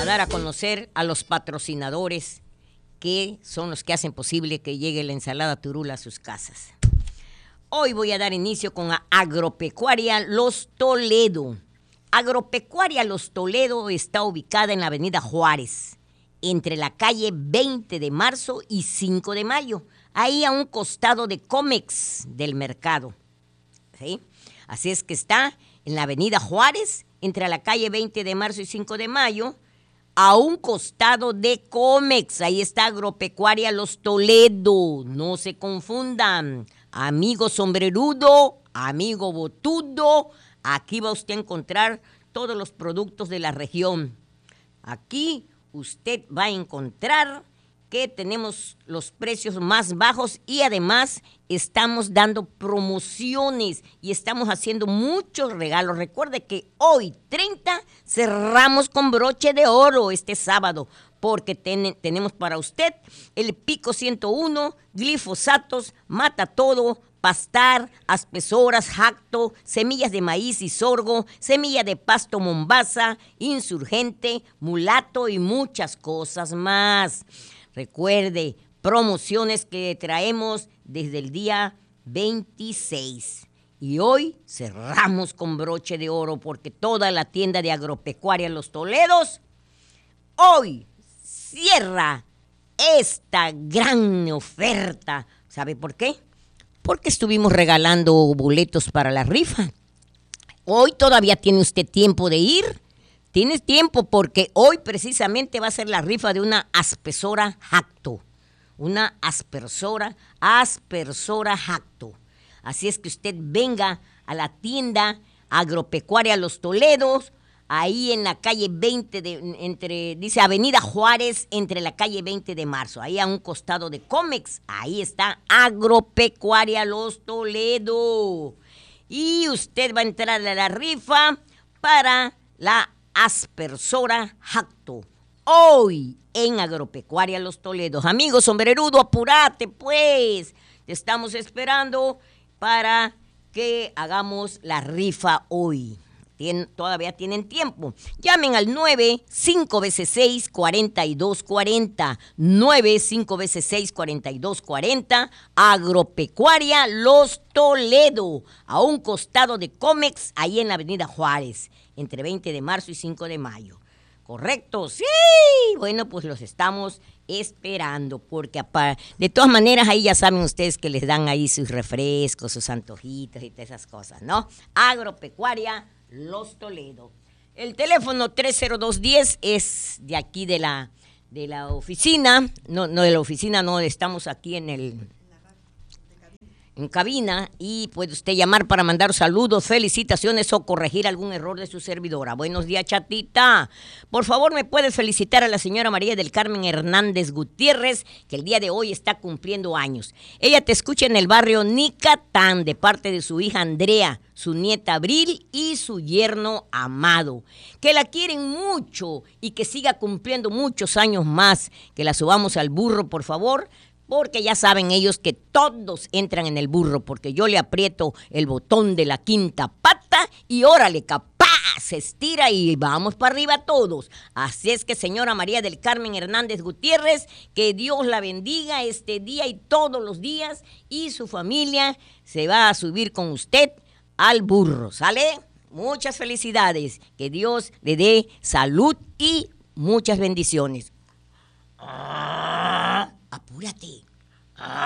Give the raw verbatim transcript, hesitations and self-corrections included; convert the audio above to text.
dar a conocer a los patrocinadores que son los que hacen posible que llegue la ensalada Turul a sus casas. Hoy voy a dar inicio con Agropecuaria Los Toledo. Agropecuaria Los Toledo está ubicada en la avenida Juárez, entre la calle veinte de marzo y cinco de mayo, ahí a un costado de Comex del mercado. ¿Sí? Así es que está en la avenida Juárez, entre la calle veinte de marzo y cinco de mayo, a un costado de Comex. Ahí está Agropecuaria Los Toledo. No se confundan. Amigo sombrerudo, amigo botudo, aquí va usted a encontrar todos los productos de la región. Aquí usted va a encontrar que tenemos los precios más bajos y además estamos dando promociones y estamos haciendo muchos regalos. Recuerde que hoy, treinta, cerramos con broche de oro este sábado, porque ten, tenemos para usted el Pico ciento uno, glifosatos, mata todo, pastar, aspesoras, jacto, semillas de maíz y sorgo, semilla de pasto Mombasa, insurgente, mulato y muchas cosas más. Recuerde, promociones que traemos desde el día veintiséis. Y hoy cerramos con broche de oro porque toda la tienda de Agropecuaria Los Toledos hoy cierra esta gran oferta. ¿Sabe por qué? Porque estuvimos regalando boletos para la rifa. Hoy todavía tiene usted tiempo de ir. Tienes tiempo porque hoy precisamente va a ser la rifa de una aspersora Jacto. Una aspersora, aspersora Jacto. Así es que usted venga a la tienda Agropecuaria Los Toledos, ahí en la calle veinte, de, entre, dice Avenida Juárez, entre la calle veinte de marzo, ahí a un costado de Comex, ahí está Agropecuaria Los Toledo. Y usted va a entrar a la rifa para la aspersora Jacto, hoy en Agropecuaria Los Toledos. Amigo sombrerudo, apúrate pues, te estamos esperando para que hagamos la rifa hoy. Tien, todavía tienen tiempo. Llamen al nueve cinco veces seis, cuarenta y dos cuarenta. nueve cinco veces seis, cuarenta y dos cuarenta. Agropecuaria Los Toledo, a un costado de Comex, ahí en la avenida Juárez, entre veinte de marzo y cinco de mayo. ¿Correcto? Sí. Bueno, pues los estamos esperando, porque de todas maneras ahí ya saben ustedes que les dan ahí sus refrescos, sus antojitos y todas esas cosas, ¿no? Agropecuaria Los Toledo. El teléfono tres cero dos diez es de aquí de la, de la oficina, no, no de la oficina, no, estamos aquí en el... en cabina, y puede usted llamar para mandar saludos, felicitaciones o corregir algún error de su servidora. Buenos días, chatita. Por favor, me puede felicitar a la señora María del Carmen Hernández Gutiérrez, que el día de hoy está cumpliendo años. Ella te escucha en el barrio Nicatán, de parte de su hija Andrea, su nieta Abril y su yerno Amado. Que la quieren mucho y que siga cumpliendo muchos años más. Que la subamos al burro, por favor, porque ya saben ellos que todos entran en el burro, porque yo le aprieto el botón de la quinta pata y órale, capaz, se estira y vamos para arriba todos. Así es que, señora María del Carmen Hernández Gutiérrez, que Dios la bendiga este día y todos los días, y su familia se va a subir con usted al burro, ¿sale? Muchas felicidades, que Dios le dé salud y muchas bendiciones. Ah, apúrate. Ah.